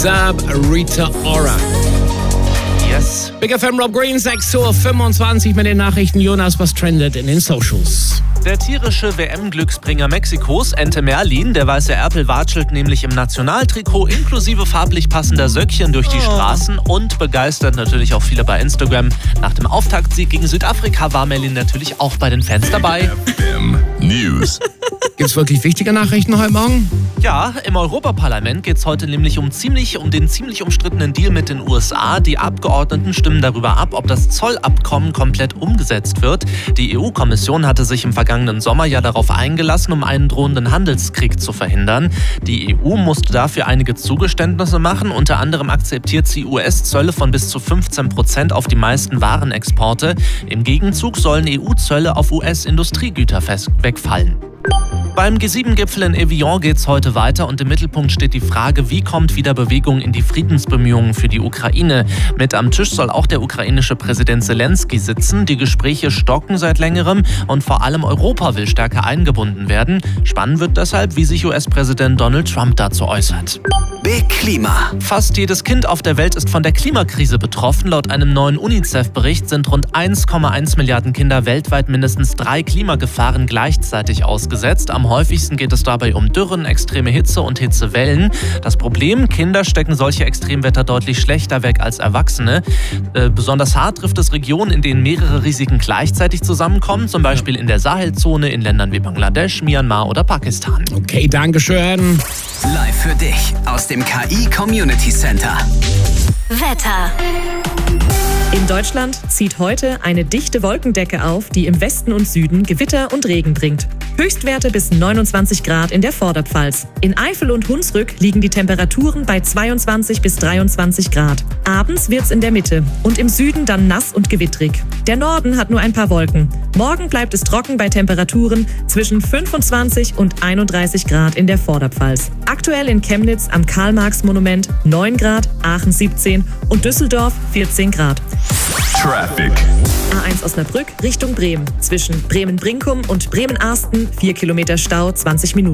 Sab Rita Ora. Yes. Big FM Rob Green, 6:25 Uhr mit den Nachrichten. Jonas, was trendet in den Socials? Der tierische WM-Glücksbringer Mexikos, Ente Merlin, der weiße Erpel, watschelt nämlich im Nationaltrikot inklusive farblich passender Söckchen durch die Straßen und begeistert natürlich auch viele bei Instagram. Nach dem Auftaktsieg gegen Südafrika war Merlin natürlich auch bei den Fans dabei. FM News. Gibt's wirklich wichtige Nachrichten heute Morgen? Ja, im Europaparlament geht es heute nämlich um den ziemlich umstrittenen Deal mit den USA. Die Abgeordneten stimmen darüber ab, ob das Zollabkommen komplett umgesetzt wird. Die EU-Kommission hatte sich im vergangenen Sommer ja darauf eingelassen, um einen drohenden Handelskrieg zu verhindern. Die EU musste dafür einige Zugeständnisse machen. Unter anderem akzeptiert sie US-Zölle von bis zu 15% auf die meisten Warenexporte. Im Gegenzug sollen EU-Zölle auf US-Industriegüter wegfallen. Beim G7-Gipfel in Evian geht es heute weiter und im Mittelpunkt steht die Frage, wie kommt wieder Bewegung in die Friedensbemühungen für die Ukraine. Mit am Tisch soll auch der ukrainische Präsident Zelensky sitzen. Die Gespräche stocken seit längerem und vor allem Europa will stärker eingebunden werden. Spannend wird deshalb, wie sich US-Präsident Donald Trump dazu äußert. Big Klima. Fast jedes Kind auf der Welt ist von der Klimakrise betroffen. Laut einem neuen UNICEF-Bericht sind rund 1,1 Milliarden Kinder weltweit mindestens 3 Klimagefahren gleichzeitig ausgesetzt. Am häufigsten geht es dabei um Dürren, extreme Hitze und Hitzewellen. Das Problem, Kinder stecken solche Extremwetter deutlich schlechter weg als Erwachsene. Besonders hart trifft es Regionen, in denen mehrere Risiken gleichzeitig zusammenkommen, zum Beispiel in der Sahelzone, in Ländern wie Bangladesch, Myanmar oder Pakistan. Okay, dankeschön. Live für dich aus dem KI Community Center. Wetter. In Deutschland zieht heute eine dichte Wolkendecke auf, die im Westen und Süden Gewitter und Regen bringt. Höchstwerte bis 29 Grad in der Vorderpfalz. In Eifel und Hunsrück liegen die Temperaturen bei 22 bis 23 Grad. Abends wird's in der Mitte und im Süden dann nass und gewittrig. Der Norden hat nur ein paar Wolken. Morgen bleibt es trocken bei Temperaturen zwischen 25 und 31 Grad in der Vorderpfalz. Aktuell in Chemnitz am Karl-Marx-Monument 9 Grad, Aachen 17 und Düsseldorf 14 Grad. Traffic. A1 Osnabrück Richtung Bremen. Zwischen Bremen-Brinkum und Bremen-Arsten 4 Kilometer Stau, 20 Minuten.